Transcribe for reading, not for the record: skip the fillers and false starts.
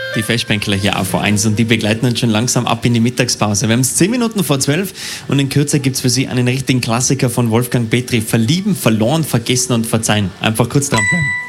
Die Festbänkler hier auf V1 und die begleiten uns schon langsam ab in die Mittagspause. Wir haben es 10 Minuten vor 12 und in Kürze gibt es für Sie einen richtigen Klassiker von Wolfgang Petri. Verlieben, verloren, vergessen und verzeihen. Einfach kurz dranbleiben.